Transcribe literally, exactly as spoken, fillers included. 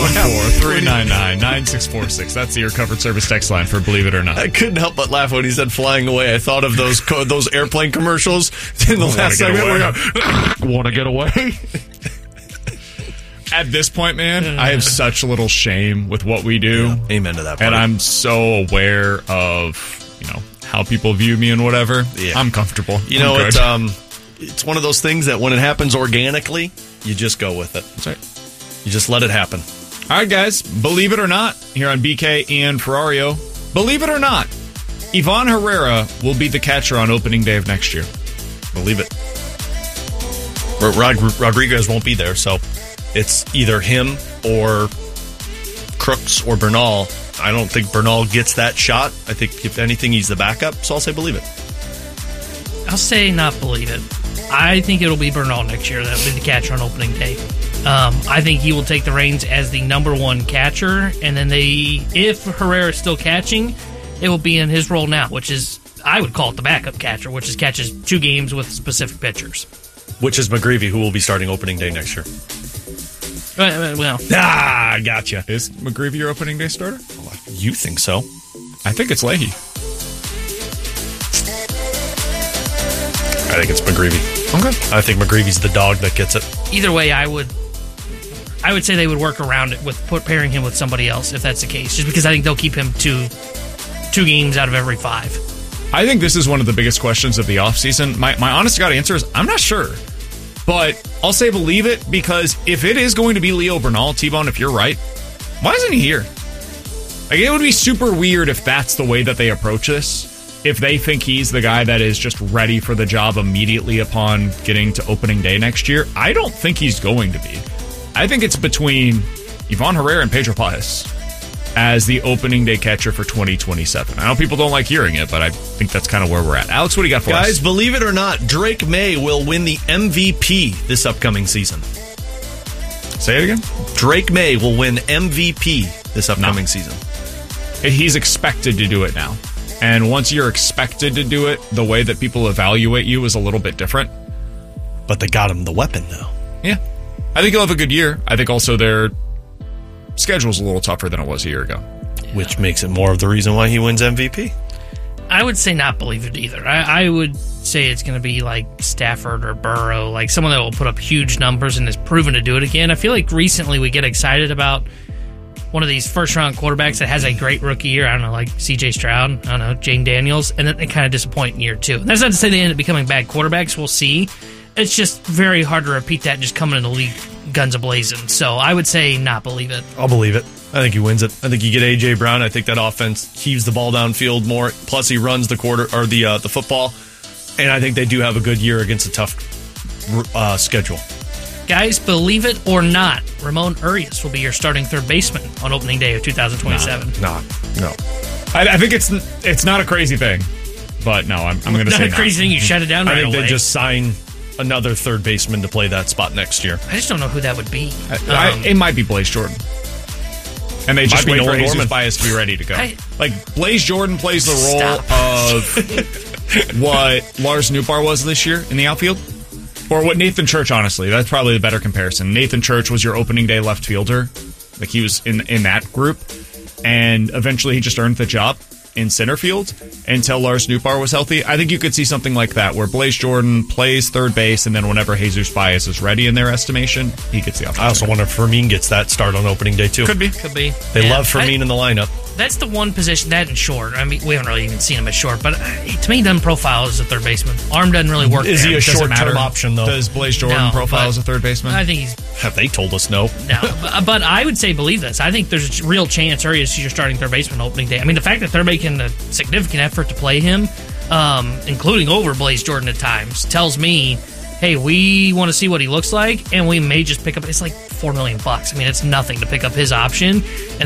one four, three nine nine, nine six four six. That's the Air Covered Service text line for Believe It or Not. I couldn't help but laugh when he said flying away. I thought of those co- those airplane commercials in the last segment. Want to get away? At this point, man, I have such little shame with what we do. Yeah, amen to that. Buddy. And I'm so aware of, you know, how people view me and whatever. Yeah. I'm comfortable. You know, it's um, it's one of those things that when it happens organically, you just go with it. That's right. You just let it happen. All right, guys. Believe it or not, here on B K and Ferrario, believe it or not, Ivan Herrera will be the catcher on opening day of next year. Believe it. Rod- Rodriguez won't be there, so it's either him or Crooks or Bernal. I don't think Bernal gets that shot. I think, if anything, he's the backup, so I'll say believe it. I'll say not believe it. I think it'll be Bernal next year. That'll be the catcher on opening day. Um, I think he will take the reins as the number one catcher, and then they, if Herrera is still catching, it will be in his role now, which is, I would call it the backup catcher, which is catches two games with specific pitchers. Which is McGreevy, who will be starting opening day next year. Well, well. Ah, gotcha. Is McGreevy your opening day starter? Oh, you think so? I think it's Leahy. I think it's McGreevy. Okay. I think McGreevy's the dog that gets it. Either way, I would I would say they would work around it with put, pairing him with somebody else if that's the case, just because I think they'll keep him to two games out of every five. I think this is one of the biggest questions of the offseason. My, my honest to God answer is I'm not sure. But I'll say believe it, because if it is going to be Leo Bernal, T-Bone, if you're right, why isn't he here? Like, it would be super weird if that's the way that they approach this. If they think he's the guy that is just ready for the job immediately upon getting to opening day next year. I don't think he's going to be. I think it's between Ivan Herrera and Pedro Paez as the opening day catcher for twenty twenty-seven. I know people don't like hearing it, but I think that's kind of where we're at. Alex, what do you got for Guys, us? Guys, believe it or not, Drake May will win the M V P this upcoming season. Say it again? Drake May will win M V P this upcoming no. season. He's expected to do it now. And once you're expected to do it, the way that people evaluate you is a little bit different. But they got him the weapon now. Yeah. I think he'll have a good year. I think also their schedule's a little tougher than it was a year ago. Yeah. Which makes it more of the reason why he wins M V P. I would say not believe it either. I, I would say it's going to be like Stafford or Burrow, like someone that will put up huge numbers and has proven to do it again. I feel like recently we get excited about one of these first-round quarterbacks that has a great rookie year. I don't know, like C J Stroud, I don't know, Jane Daniels, and then they kind of disappoint in year two. And that's not to say they end up becoming bad quarterbacks. We'll see. It's just very hard to repeat that just coming in the league guns a-blazing. So I would say not believe it. I'll believe it. I think he wins it. I think you get A J Brown. I think that offense heaves the ball downfield more. Plus, he runs the quarter or the uh, the football, and I think they do have a good year against a tough uh, schedule. Guys, believe it or not, Ramon Urias will be your starting third baseman on opening day of two thousand twenty-seven. Nah, no. I, I think it's it's not a crazy thing, but no, I'm, I'm going to say not a crazy thing. You shut it down right away. I think away. they just sign another third baseman to play that spot next year. I just don't know who that would be. I, um, I, it might be Blaze Jordan. And they just wait for Jesus Baez to be ready to go. I, like, Blaze Jordan plays the role stop. of what Lars Nootbaar was this year in the outfield. Or what Nathan Church, honestly. That's probably the better comparison. Nathan Church was your opening day left fielder. Like, he was in in that group. And eventually he just earned the job in center field until Lars Nootbaar was healthy. I think you could see something like that, where Blaze Jordan plays third base, and then whenever Jesus Baez is ready in their estimation, he gets the opportunity. I also wonder if Fermin gets that start on opening day, too. Could be. Could be. They yeah. love Fermin I, in the lineup. That's the one position, that and short. I mean, we haven't really even seen him at short, but to me, he doesn't profile as a third baseman. Arm doesn't really work Is there. he a short-term option, though? Does Blaze Jordan no, profile as a third baseman? I think he's... Have they told us no? No, but, but I would say believe this. I think there's a real chance Urias is your starting third baseman opening day. I mean, the fact that they're making a significant effort to play him, um, including over Blaze Jordan at times, tells me, hey, we want to see what he looks like, and we may just pick up... It's like four million bucks. I mean, it's nothing to pick up his option, and